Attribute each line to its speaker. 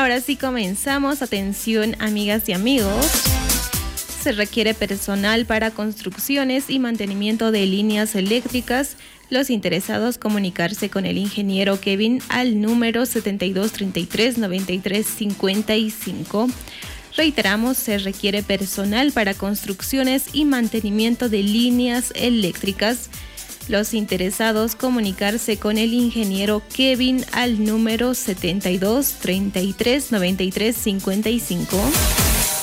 Speaker 1: Ahora sí comenzamos. Atención, amigas y amigos. Se requiere personal para construcciones y mantenimiento de líneas eléctricas. Los interesados comunicarse con el ingeniero Kevin al número 7233-9355. Reiteramos, se requiere personal para construcciones y mantenimiento de líneas eléctricas. Los interesados comunicarse con el ingeniero Kevin al número 7233-9355.